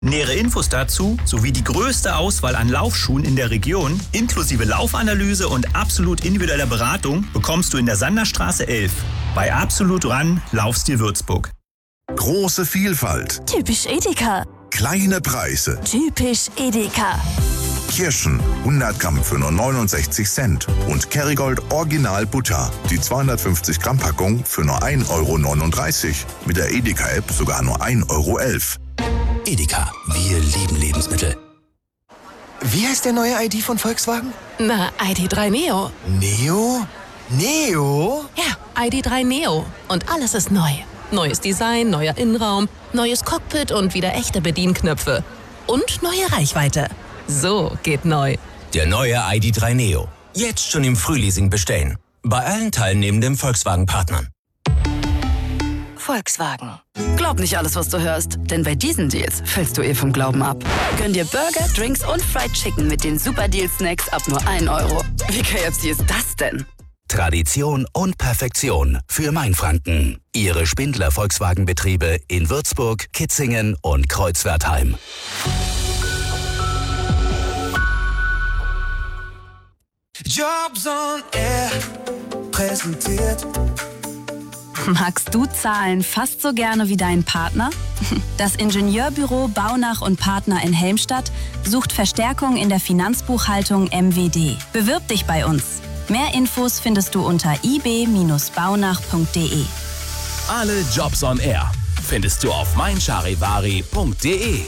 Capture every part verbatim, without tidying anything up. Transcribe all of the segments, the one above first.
Nähere Infos dazu sowie die größte Auswahl an Laufschuhen in der Region, inklusive Laufanalyse und absolut individueller Beratung, bekommst du in der Sanderstraße elf bei Absolut Run Laufstil Würzburg. Große Vielfalt. Typisch Edeka. Kleine Preise. Typisch Edeka. Kirschen hundert Gramm für nur neunundsechzig Cent und Kerrygold Original Butter, die zweihundertfünfzig Gramm Packung für nur ein Euro neununddreißig. Mit der Edeka-App sogar nur ein Euro elf. Edeka, wir lieben Lebensmittel. Wie heißt der neue I D von Volkswagen? Na, I D drei Neo. Neo? Neo? Ja, I D drei Neo. Und alles ist neu. Neues Design, neuer Innenraum, neues Cockpit und wieder echte Bedienknöpfe. Und neue Reichweite. So geht neu. Der neue I D drei Neo. Jetzt schon im Frühleasing bestellen. Bei allen teilnehmenden Volkswagen-Partnern. Volkswagen. Glaub nicht alles, was du hörst, denn bei diesen Deals fällst du eh vom Glauben ab. Gönn dir Burger, Drinks und Fried Chicken mit den Super Deal Snacks ab nur ein Euro. Wie K F C ist das denn? Tradition und Perfektion für Mainfranken. Ihre Spindler Volkswagen-Betriebe in Würzburg, Kitzingen und Kreuzwertheim. Jobs on Air präsentiert. Magst du Zahlen fast so gerne wie dein Partner? Das Ingenieurbüro Baunach und Partner in Helmstadt sucht Verstärkung in der Finanzbuchhaltung M W D. Bewirb dich bei uns. Mehr Infos findest du unter i b baunach punkt d e. Alle Jobs on Air findest du auf mein charivari punkt d e.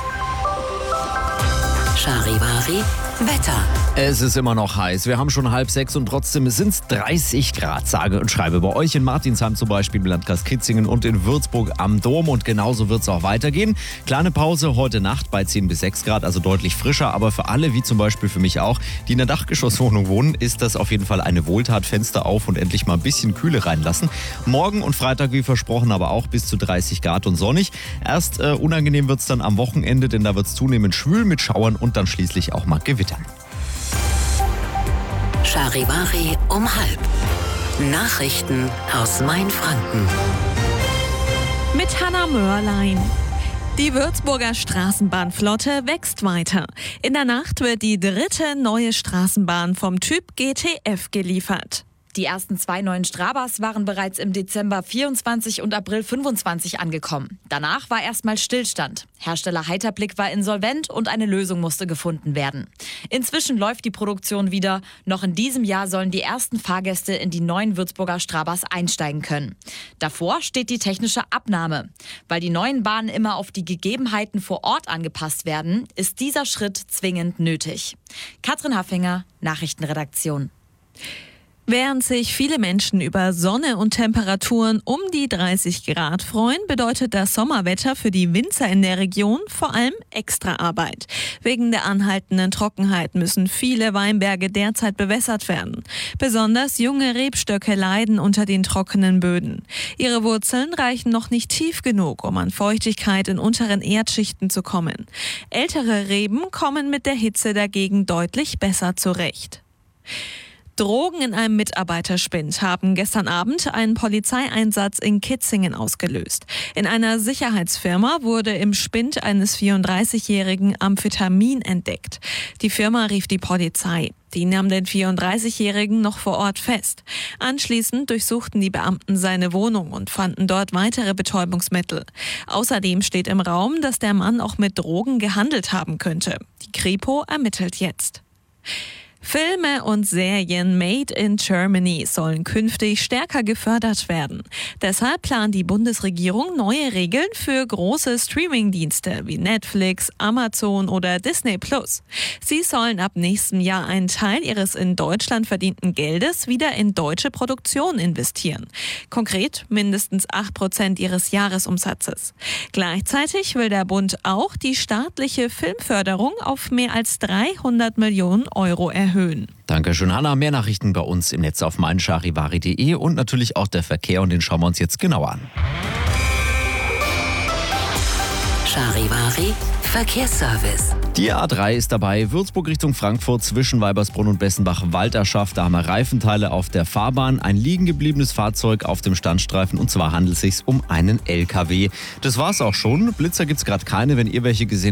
Charivari Wetter. Es ist immer noch heiß. Wir haben schon halb sechs und trotzdem sind es dreißig Grad, sage und schreibe. Bei euch in Martinsheim zum Beispiel, im Landkreis Kitzingen und in Würzburg am Dom. Und genauso wird es auch weitergehen. Kleine Pause heute Nacht bei zehn bis sechs Grad, also deutlich frischer. Aber für alle, wie zum Beispiel für mich auch, die in der Dachgeschosswohnung wohnen, ist das auf jeden Fall eine Wohltat. Fenster auf und endlich mal ein bisschen Kühle reinlassen. Morgen und Freitag, wie versprochen, aber auch bis zu dreißig Grad und sonnig. Erst äh, unangenehm wird es dann am Wochenende, denn da wird es zunehmend schwül mit Schauern und dann schließlich auch mal gewittern. Charivari um halb. Nachrichten aus Mainfranken. Mit Hanna Mörlein. Die Würzburger Straßenbahnflotte wächst weiter. In der Nacht wird die dritte neue Straßenbahn vom Typ G T F geliefert. Die ersten zwei neuen Strabas waren bereits im Dezember vierundzwanzig und April fünfundzwanzig angekommen. Danach war erstmal Stillstand. Hersteller Heiterblick war insolvent und eine Lösung musste gefunden werden. Inzwischen läuft die Produktion wieder. Noch in diesem Jahr sollen die ersten Fahrgäste in die neuen Würzburger Strabas einsteigen können. Davor steht die technische Abnahme. Weil die neuen Bahnen immer auf die Gegebenheiten vor Ort angepasst werden, ist dieser Schritt zwingend nötig. Katrin Haffinger, Nachrichtenredaktion. Während sich viele Menschen über Sonne und Temperaturen um die dreißig Grad freuen, bedeutet das Sommerwetter für die Winzer in der Region vor allem Extraarbeit. Wegen der anhaltenden Trockenheit müssen viele Weinberge derzeit bewässert werden. Besonders junge Rebstöcke leiden unter den trockenen Böden. Ihre Wurzeln reichen noch nicht tief genug, um an Feuchtigkeit in unteren Erdschichten zu kommen. Ältere Reben kommen mit der Hitze dagegen deutlich besser zurecht. Drogen in einem Mitarbeiterspind haben gestern Abend einen Polizeieinsatz in Kitzingen ausgelöst. In einer Sicherheitsfirma wurde im Spind eines vierunddreißigjährigen Amphetamin entdeckt. Die Firma rief die Polizei. Die nahm den vierunddreißigjährigen noch vor Ort fest. Anschließend durchsuchten die Beamten seine Wohnung und fanden dort weitere Betäubungsmittel. Außerdem steht im Raum, dass der Mann auch mit Drogen gehandelt haben könnte. Die Kripo ermittelt jetzt. Filme und Serien made in Germany sollen künftig stärker gefördert werden. Deshalb plant die Bundesregierung neue Regeln für große Streamingdienste wie Netflix, Amazon oder Disney Plus. Sie sollen ab nächstem Jahr einen Teil ihres in Deutschland verdienten Geldes wieder in deutsche Produktion investieren. Konkret mindestens acht Prozent ihres Jahresumsatzes. Gleichzeitig will der Bund auch die staatliche Filmförderung auf mehr als dreihundert Millionen Euro erhöhen. Dankeschön, Hanna. Mehr Nachrichten bei uns im Netz auf mein charivari punkt d e und natürlich auch der Verkehr, und den schauen wir uns jetzt genauer an. Charivari Verkehrsservice. Die A drei ist dabei, Würzburg Richtung Frankfurt zwischen Weibersbrunn und Bessenbach-Walterschaft. Da haben wir Reifenteile auf der Fahrbahn, ein liegen gebliebenes Fahrzeug auf dem Standstreifen und zwar handelt es sich um einen L K W. Das war's auch schon. Blitzer gibt's gerade keine, wenn ihr welche gesehen